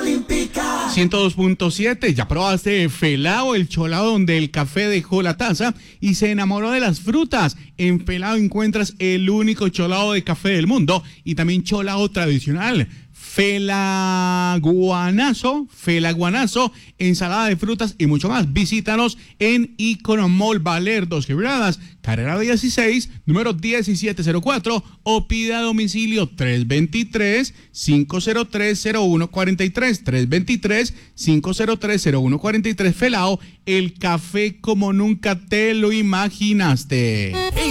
Olímpica 102.7. ¿Ya probaste Felao, el cholado donde el café dejó la taza y se enamoró de las frutas? En Felao encuentras el único cholado de café del mundo y también cholado tradicional. Felaguanazo, ensalada de frutas y mucho más. Visítanos en Icono Mall Valer 2 Quebradas, carrera 16, número 1704, o pida a domicilio 323-503-0143, 323-503-0143. Felao, el café como nunca te lo imaginaste.